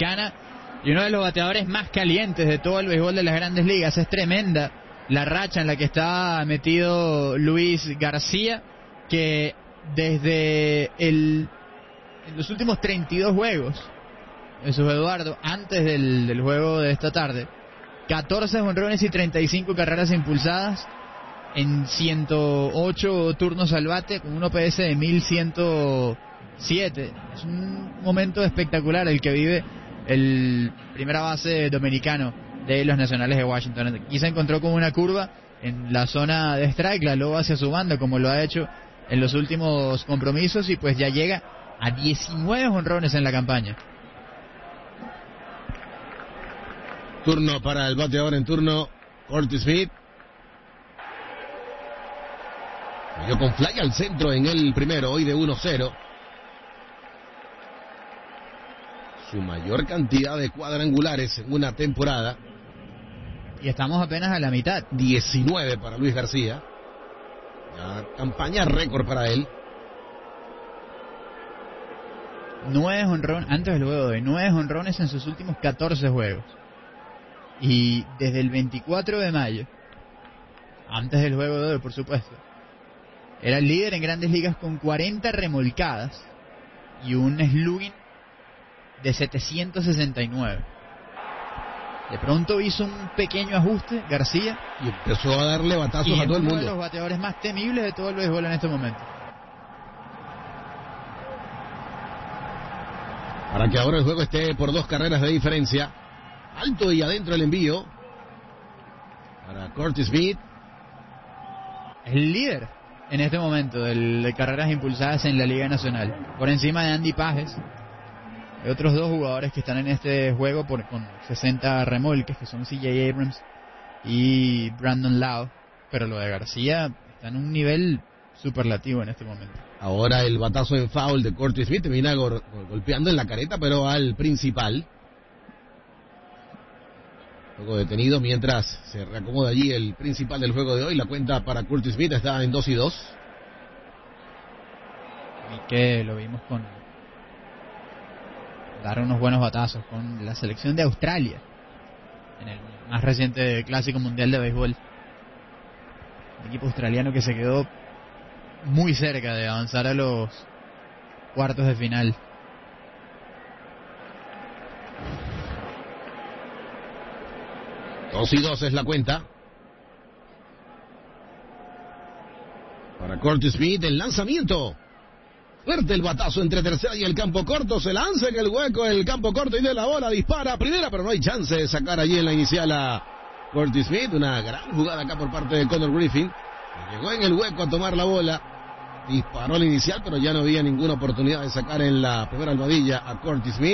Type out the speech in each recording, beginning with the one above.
Dominicana y uno de los bateadores más calientes de todo el béisbol de las Grandes Ligas. Es tremenda la racha en la que está metido Luis García, que desde en los últimos 32 juegos, Jesús Eduardo, antes del juego de esta tarde, 14 jonrones y 35 carreras impulsadas en 108 turnos al bate, con un OPS de 1107. Es un momento espectacular el que vive el primera base dominicano de los Nacionales de Washington. Aquí se encontró con una curva en la zona de strike, la loba hacia su banda, como lo ha hecho en los últimos compromisos, y pues ya llega a 19 jonrones en la campaña. Turno para el bateador en turno, Curtis Smith. Cayó con fly al centro en el primero, hoy de 1-0. Su mayor cantidad de cuadrangulares en una temporada. Y estamos apenas a la mitad. 19 para Luis García. Ya campaña récord para él. 9 jonrones, antes del juego de 9 jonrones en sus últimos 14 juegos. Y desde el 24 de mayo, antes del juego de hoy, por supuesto, era el líder en Grandes Ligas con 40 remolcadas y un slugging de 769. De pronto hizo un pequeño ajuste García y empezó a darle batazos a todo el mundo. Uno de los bateadores más temibles de todo el béisbol en este momento. Para que ahora el juego esté por 2 carreras de diferencia. Alto y adentro el envío para Curtis Smith. El líder en este momento de carreras impulsadas en la Liga Nacional, por encima de Andy Pages. Hay otros 2 jugadores que están en este juego con 60 remolques, que son C.J. Abrams y Brandon Lowe, pero lo de García está en un nivel superlativo en este momento. Ahora el batazo en foul de Curtis Smith termina golpeando en la careta, pero al principal. Juego detenido mientras se reacomoda allí el principal del juego de hoy. La cuenta para Curtis Smith está en 2-2. Y que lo vimos dar unos buenos batazos con la selección de Australia en el más reciente Clásico Mundial de Béisbol. Un equipo australiano que se quedó muy cerca de avanzar a los cuartos de final. Dos y 2 es la cuenta. Para Curtis Smith, el lanzamiento. Fuerte el batazo entre tercera y el campo corto. Se lanza en el hueco del campo corto y de la bola dispara a primera, pero no hay chance de sacar allí en la inicial a Curtis Smith. Una gran jugada acá por parte de Connor Griffin. Llegó en el hueco a tomar la bola. Disparó la inicial, pero ya no había ninguna oportunidad de sacar en la primera almohadilla a Curtis Smith.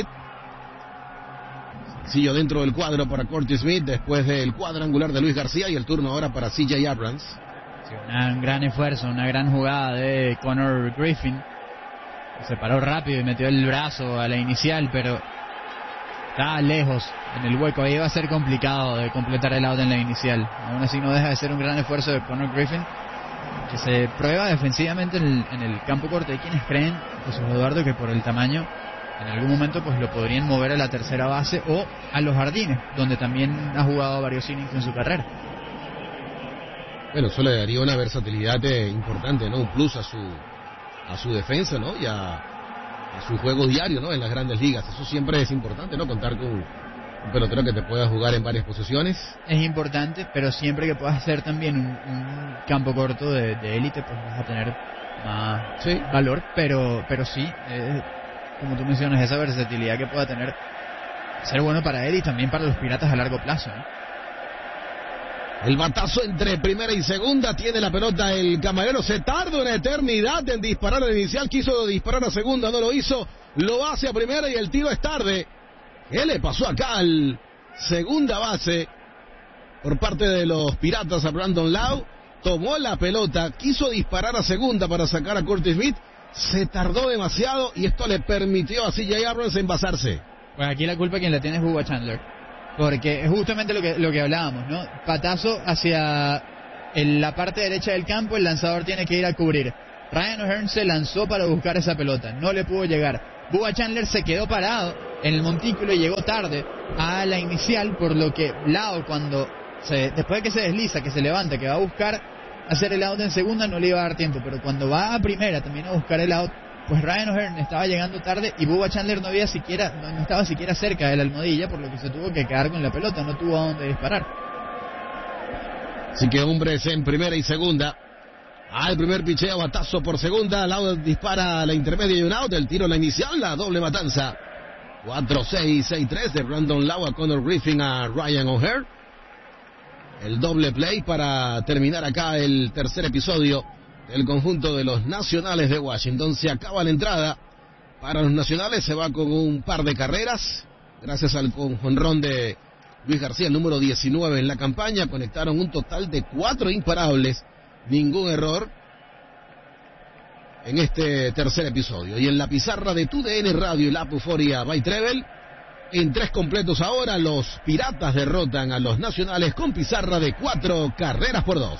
Sencillo dentro del cuadro para Curtis Smith después del cuadrangular de Luis García, y el turno ahora para C.J. Abrams. Sí, un gran esfuerzo, una gran jugada de Connor Griffin. Se paró rápido y metió el brazo a la inicial, pero estaba lejos en el hueco. Ahí va a ser complicado de completar el out en la inicial. Aún así no deja de ser un gran esfuerzo de Connor Griffin, que se prueba defensivamente en el campo corto. Hay quienes creen, José Eduardo, que por el tamaño en algún momento pues lo podrían mover a la tercera base o a los jardines, donde también ha jugado varios innings en su carrera. Bueno, eso le daría una versatilidad importante, ¿no? Un plus a su defensa, ¿no? Y a su juego diario, ¿no? En las Grandes Ligas. Eso siempre es importante, ¿no? Contar con un pelotero que te pueda jugar en varias posiciones. Es importante, pero siempre que puedas hacer también un campo corto de élite, pues vas a tener más valor, pero sí, como tú mencionas, esa versatilidad que pueda tener, ser bueno para él y también para los Piratas a largo plazo, ¿no? El batazo entre primera y segunda, tiene la pelota el camarero, se tarda una eternidad en disparar al inicial, quiso disparar a segunda, no lo hizo, lo hace a primera y el tiro es tarde. ¿Qué le pasó acá al segunda base por parte de los Piratas a Brandon Lowe? Tomó la pelota, quiso disparar a segunda para sacar a Curtis Smith, se tardó demasiado y esto le permitió a C.J. Abrams envasarse. Pues aquí la culpa quien la tiene es Bubba Chandler, porque es justamente lo que hablábamos, ¿no? Patazo hacia la parte derecha del campo, el lanzador tiene que ir a cubrir. Ryan O'Hearn se lanzó para buscar esa pelota, no le pudo llegar. Bubba Chandler se quedó parado en el montículo y llegó tarde a la inicial, por lo que Lau, después de que se desliza, que se levanta, que va a buscar hacer el out en segunda, no le iba a dar tiempo, pero cuando va a primera también a buscar el out, pues Ryan O'Hearn estaba llegando tarde y Bubba Chandler no estaba siquiera cerca de la almohadilla, por lo que se tuvo que quedar con la pelota, no tuvo a dónde disparar. Así que hombres en primera y segunda. Al primer picheo, batazo por segunda. Lau dispara a la intermedia y un out. El tiro a la inicial, la doble matanza. 4-6-6-3 de Brandon Lau a Connor Griffin a Ryan O'Hearn. El doble play para terminar acá el tercer episodio del conjunto de los Nacionales de Washington. Se acaba la entrada para los Nacionales. Se va con un par de carreras. Gracias al jonrón de Luis García, el número 19 en la campaña. Conectaron un total de 4 imparables. Ningún error en este tercer episodio. Y en la pizarra de TUDN Radio y la Euforia by Treble, en 3 completos ahora, los Piratas derrotan a los Nacionales con pizarra de 4-2.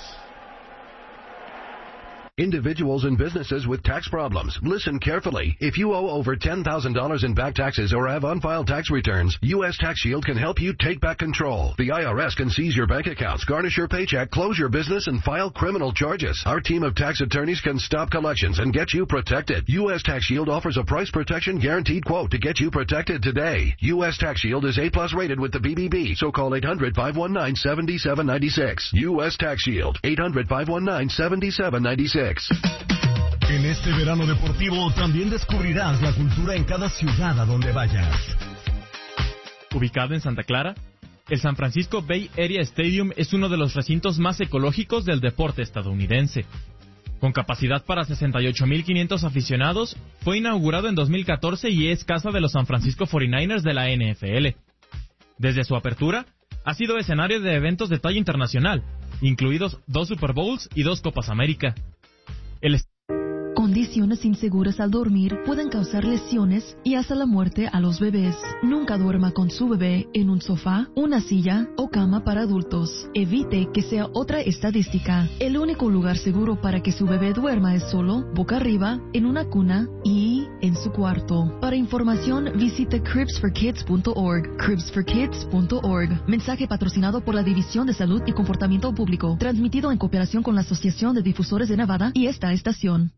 Individuals and businesses with tax problems, listen carefully. If you owe over $10,000 in back taxes or have unfiled tax returns, U.S. Tax Shield can help you take back control. The IRS can seize your bank accounts, garnish your paycheck, close your business, and file criminal charges. Our team of tax attorneys can stop collections and get you protected. U.S. Tax Shield offers a price protection guaranteed quote to get you protected today. U.S. Tax Shield is A+ rated with the BBB, so call 800-519-7796. U.S. Tax Shield, 800-519-7796. En este verano deportivo también descubrirás la cultura en cada ciudad a donde vayas. Ubicado en Santa Clara, el San Francisco Bay Area Stadium es uno de los recintos más ecológicos del deporte estadounidense. Con capacidad para 68,500 aficionados, fue inaugurado en 2014 y es casa de los San Francisco 49ers de la NFL. Desde su apertura, ha sido escenario de eventos de talla internacional, incluidos 2 Super Bowls y 2 Copas América. Condiciones inseguras al dormir pueden causar lesiones y hasta la muerte a los bebés. Nunca duerma con su bebé en un sofá, una silla o cama para adultos. Evite que sea otra estadística. El único lugar seguro para que su bebé duerma es solo, boca arriba, en una cuna y en su cuarto. Para información, visite cribsforkids.org. cribsforkids.org. Mensaje patrocinado por la División de Salud y Comportamiento Público. Transmitido en cooperación con la Asociación de Difusores de Nevada y esta estación.